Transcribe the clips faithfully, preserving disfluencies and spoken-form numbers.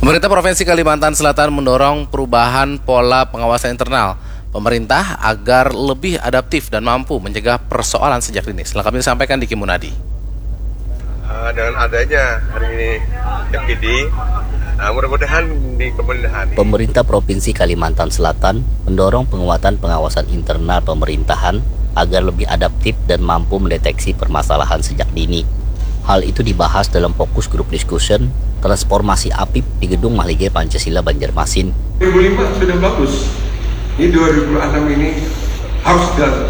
Pemerintah Provinsi Kalimantan Selatan mendorong perubahan pola pengawasan internal pemerintah agar lebih adaptif dan mampu mencegah persoalan sejak dini. Selengkapnya disampaikan Diki Munadi. Uh, dengan adanya hari ini F G D, uh, mudah-mudahan di pemerintahan. Pemerintah Provinsi Kalimantan Selatan mendorong penguatan pengawasan internal pemerintahan agar lebih adaptif dan mampu mendeteksi permasalahan sejak dini. Hal itu dibahas dalam fokus grup discussion transformasi A P I P di Gedung Mahligai Pancasila Banjarmasin. dua ribu lima sudah bagus, ini dua ribu enam ini harus dilakukan.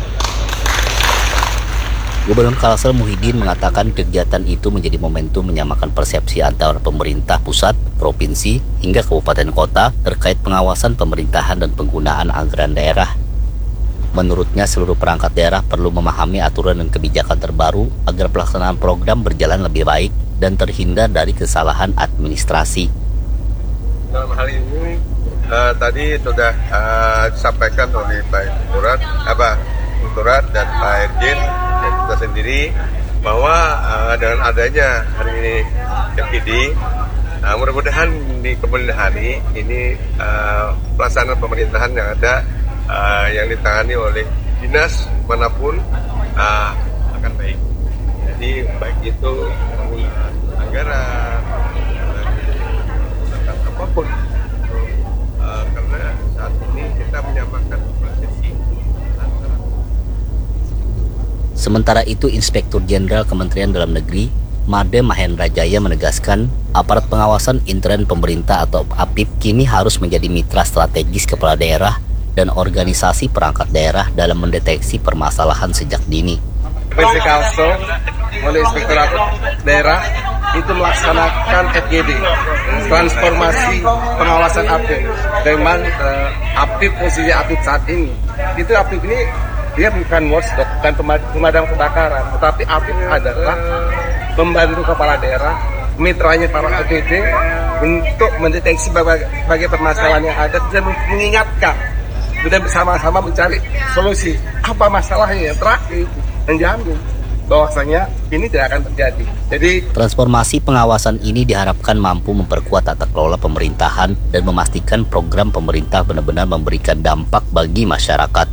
Gubernur Kalsel Muhyiddin mengatakan kegiatan itu menjadi momentum menyamakan persepsi antara pemerintah pusat, provinsi, hingga kabupaten kota terkait pengawasan pemerintahan dan penggunaan anggaran daerah. Menurutnya, seluruh perangkat daerah perlu memahami aturan dan kebijakan terbaru agar pelaksanaan program berjalan lebih baik dan terhindar dari kesalahan administrasi. Dalam hal ini uh, tadi sudah uh, disampaikan oleh Pak Turat, apa Turat dan Pak Erjen dan kita sendiri bahwa uh, dengan adanya hari ini F G D, uh, mudah-mudahan di pemerintahan ini, ini uh, pelaksanaan pemerintahan yang ada Uh, yang ditangani oleh dinas manapun uh, akan baik. Jadi baik itu penggunaan anggaran, menggunakan apapun, uh, karena saat ini kita menyamakan prosesi antara. Sementara itu, Inspektur Jenderal Kementerian Dalam Negeri Made Mahendra Jaya menegaskan aparat pengawasan intern pemerintah atau A P I P kini harus menjadi mitra strategis kepala daerah dan organisasi perangkat daerah dalam mendeteksi permasalahan sejak dini. Provinsi Kalsel oleh Inspektorat Daerah itu melaksanakan F G D, transformasi pengawasan A P I P. Dengan uh, A P I P posisinya A P I P saat ini, itu A P I P ini dia bukan watchdog, bukan pemadam kebakaran, tetapi A P I P adalah membantu kepala daerah, mitranya para A P D untuk mendeteksi berbagai permasalahan yang ada dan mengingatkan. Sudah bersama-sama mencari solusi apa masalahnya yang terakhir menjamin bahwasanya ini tidak akan terjadi. Jadi transformasi pengawasan ini diharapkan mampu memperkuat tata kelola pemerintahan dan memastikan program pemerintah benar-benar memberikan dampak bagi masyarakat.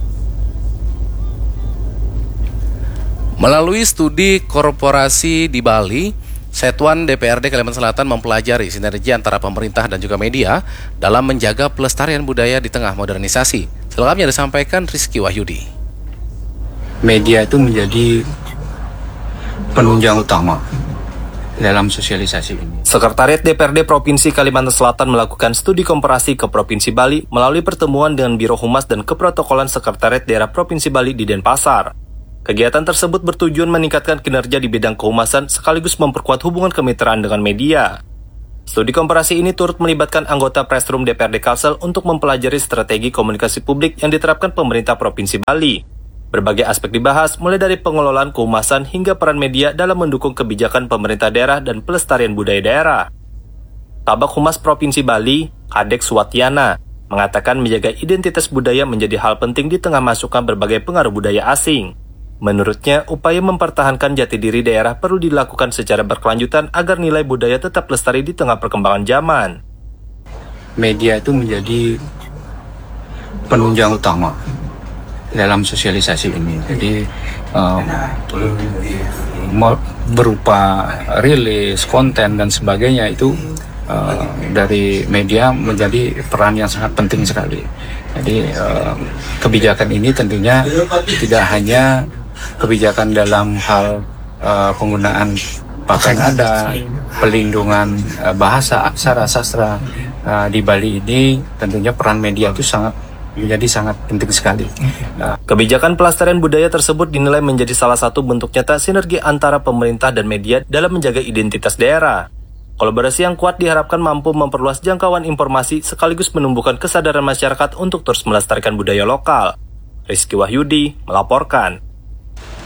Melalui studi korporasi di Bali, Satuan D P R D Kalimantan Selatan mempelajari sinergi antara pemerintah dan juga media dalam menjaga pelestarian budaya di tengah modernisasi. Selengkapnya disampaikan Rizky Wahyudi. Media itu menjadi penunjang utama dalam sosialisasi ini. Sekretariat D P R D Provinsi Kalimantan Selatan melakukan studi komparasi ke Provinsi Bali melalui pertemuan dengan Biro Humas dan Keprotokolan Sekretariat Daerah Provinsi Bali di Denpasar. Kegiatan tersebut bertujuan meningkatkan kinerja di bidang kehumasan sekaligus memperkuat hubungan kemitraan dengan media. Studi komparasi ini turut melibatkan anggota Pressroom D P R D Kalsel untuk mempelajari strategi komunikasi publik yang diterapkan pemerintah Provinsi Bali. Berbagai aspek dibahas, mulai dari pengelolaan kehumasan hingga peran media dalam mendukung kebijakan pemerintah daerah dan pelestarian budaya daerah. Kabak Humas Provinsi Bali, Kadek Suwatiana, mengatakan menjaga identitas budaya menjadi hal penting di tengah masukan berbagai pengaruh budaya asing. Menurutnya, upaya mempertahankan jati diri daerah perlu dilakukan secara berkelanjutan agar nilai budaya tetap lestari di tengah perkembangan zaman. Media itu menjadi penunjang utama dalam sosialisasi ini. Jadi um, berupa rilis, konten dan sebagainya itu uh, dari media menjadi peran yang sangat penting sekali. Jadi uh, kebijakan ini tentunya tidak hanya kebijakan dalam hal uh, penggunaan pakaian adat, pelindungan uh, bahasa, aksara, sastra uh, di Bali ini, tentunya peran media itu sangat menjadi sangat penting sekali. Nah, kebijakan pelestarian budaya tersebut dinilai menjadi salah satu bentuk nyata sinergi antara pemerintah dan media dalam menjaga identitas daerah. Kolaborasi yang kuat diharapkan mampu memperluas jangkauan informasi sekaligus menumbuhkan kesadaran masyarakat untuk terus melestarikan budaya lokal. Rizky Wahyudi melaporkan.